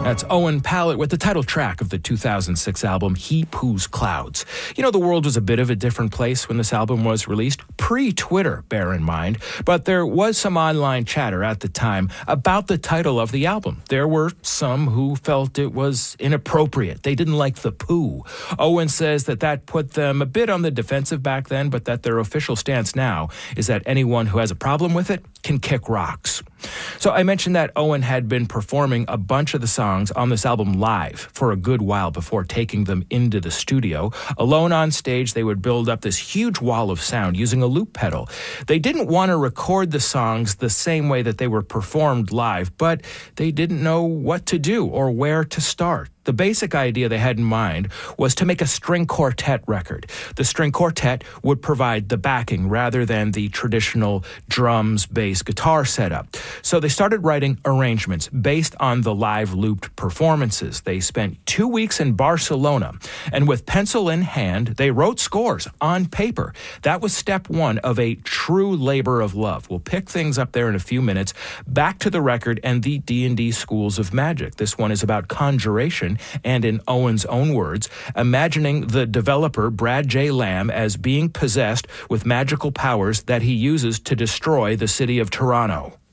That's Owen Pallett with the title track of the 2006 album, He Poos Clouds. You know, the world was a bit of a different place when this album was released, pre-Twitter, bear in mind, but there was some online chatter at the time about the title of the album. There were some who felt it was inappropriate. They didn't like the poo. Owen says that put them a bit on the defensive back then, but that their official stance now is that anyone who has a problem with it can kick rocks. So I mentioned that Owen had been performing a bunch of the songs on this album live for a good while before taking them into the studio. Alone on stage, they would build up this huge wall of sound using a loop pedal. They didn't want to record the songs the same way that they were performed live, but they didn't know what to do or where to start. The basic idea they had in mind was to make a string quartet record. The string quartet would provide the backing rather than the traditional drums, bass, guitar setup. So they started writing arrangements based on the live looped performances. They spent 2 weeks in Barcelona, and with pencil in hand, they wrote scores on paper. That was step one of a true labor of love. We'll pick things up there in a few minutes. Back to the record and the D&D schools of magic. This one is about conjuration, and in Owen's own words, imagining the developer, Brad J. Lamb, as being possessed with magical powers that he uses to destroy the city of Toronto.